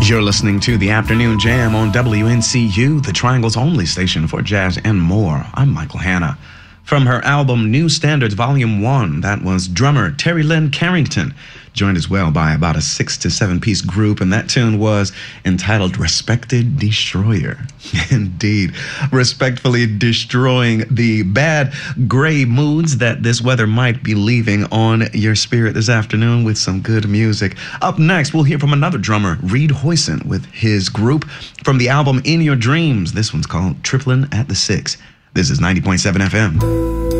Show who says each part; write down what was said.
Speaker 1: You're listening to the Afternoon Jam on WNCU, the Triangle's only station for jazz and more. I'm Michael Hanna. From her album New Standards Volume 1, that was drummer Terry Lynn Carrington, joined as well by about a 6 to 7 piece group, and that tune was entitled Respected Destroyer. Indeed, respectfully destroying the bad gray moods that this weather might be leaving on your spirit this afternoon with some good music. Up next, we'll hear from another drummer, Reed Hoyson, with his group from the album In Your Dreams. This one's called Triplin' at the Six. This is 90.7 FM.